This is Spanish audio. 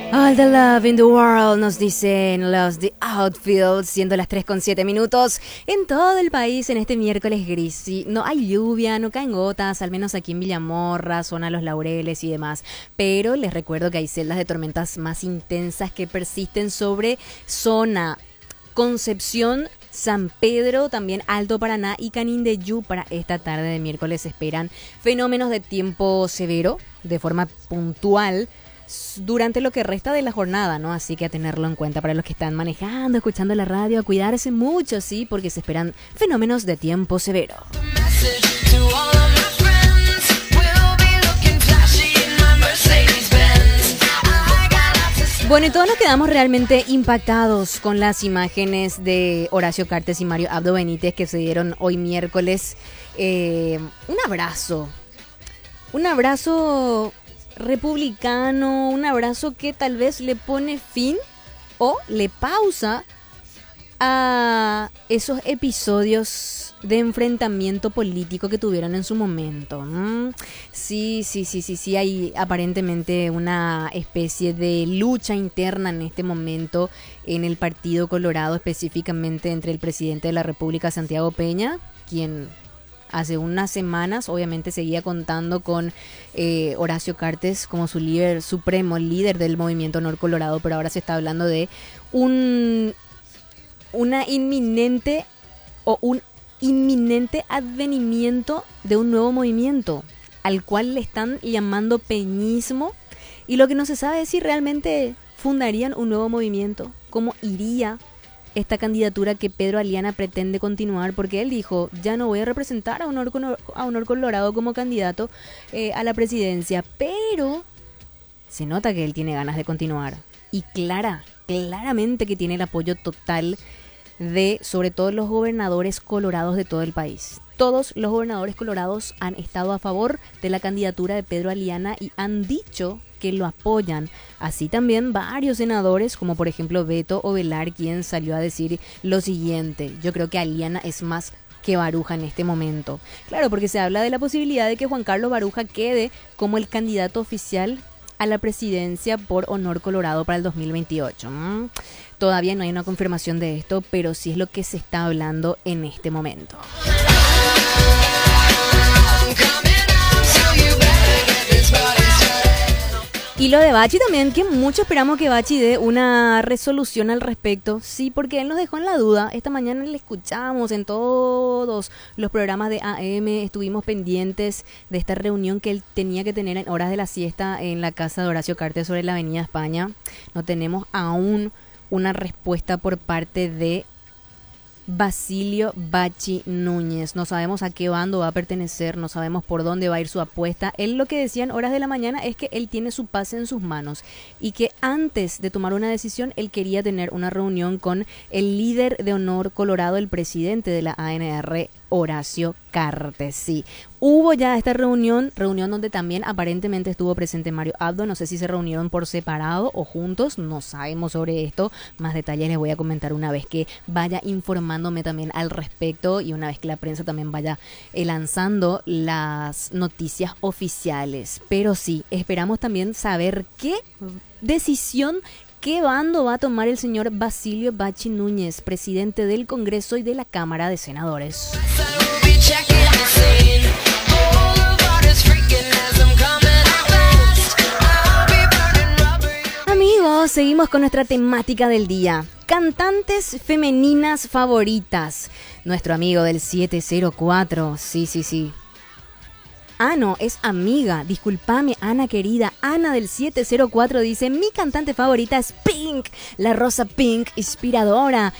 All the love in the world, nos dicen los The Outfields, siendo las 3:07 en todo el país en este miércoles gris. Sí, no hay lluvia, no caen gotas, al menos aquí en Villamorra, zona Los Laureles y demás. Pero les recuerdo que hay celdas de tormentas más intensas que persisten sobre zona Concepción, San Pedro, también Alto Paraná y Canindeyú. Para esta tarde de miércoles se esperan fenómenos de tiempo severo de forma puntual durante lo que resta de la jornada, ¿no? Así que a tenerlo en cuenta para los que están manejando, escuchando la radio, a cuidarse mucho, sí, porque se esperan fenómenos de tiempo severo. Bueno, y todos nos quedamos realmente impactados con las imágenes de Horacio Cartes y Mario Abdo Benítez que se dieron hoy miércoles. Un abrazo republicano, un abrazo que tal vez le pone fin o le pausa a esos episodios de enfrentamiento político que tuvieron en su momento. Sí, hay aparentemente una especie de lucha interna en este momento en el Partido Colorado, específicamente entre el presidente de la República, Santiago Peña, quien hace unas semanas obviamente seguía contando con Horacio Cartes como su líder supremo, líder del movimiento Honor Colorado, pero ahora se está hablando de un inminente advenimiento de un nuevo movimiento al cual le están llamando peñismo, y lo que no se sabe es si realmente fundarían un nuevo movimiento, cómo iría esta candidatura que Pedro Aliana pretende continuar, porque él dijo, ya no voy a representar a Honor Colorado como candidato a la presidencia, pero se nota que él tiene ganas de continuar y claramente que tiene el apoyo total de, sobre todo, los gobernadores colorados de todo el país. Todos los gobernadores colorados han estado a favor de la candidatura de Pedro Aliana y han dicho que lo apoyan. Así también varios senadores, como por ejemplo Beto Ovelar, quien salió a decir lo siguiente: yo creo que Aliana es más que Baruja en este momento. Claro, porque se habla de la posibilidad de que Juan Carlos Baruja quede como el candidato oficial a la presidencia por Honor Colorado para el 2028. Todavía no hay una confirmación de esto, pero sí es lo que se está hablando en este momento. Y lo de Bachi también, que mucho esperamos que Bachi dé una resolución al respecto. Sí, porque él nos dejó en la duda. Esta mañana le escuchamos en todos los programas de AM. Estuvimos pendientes de esta reunión que él tenía que tener en horas de la siesta en la casa de Horacio Cartes sobre la Avenida España. No tenemos aún una respuesta por parte de Basilio Bachi Núñez. No sabemos a qué bando va a pertenecer, no sabemos por dónde va a ir su apuesta. Él lo que decía en horas de la mañana es que él tiene su paz en sus manos y que antes de tomar una decisión él quería tener una reunión con el líder de Honor Colorado, el presidente de la ANR, Horacio Cartes. Sí, hubo ya esta reunión donde también aparentemente estuvo presente Mario Abdo. No sé si se reunieron por separado o juntos, no sabemos sobre esto. Más detalles les voy a comentar una vez que vaya informándome también al respecto y una vez que la prensa también vaya lanzando las noticias oficiales. Pero sí, esperamos también saber qué decisión, ¿qué bando va a tomar el señor Basilio Bachi Núñez, presidente del Congreso y de la Cámara de Senadores? Amigos, seguimos con nuestra temática del día. Cantantes femeninas favoritas. Nuestro amigo del 704, sí. Ah, no, es amiga. Discúlpame, Ana querida. Ana del 704 dice: mi cantante favorita es Pink, la rosa Pink, inspiradora,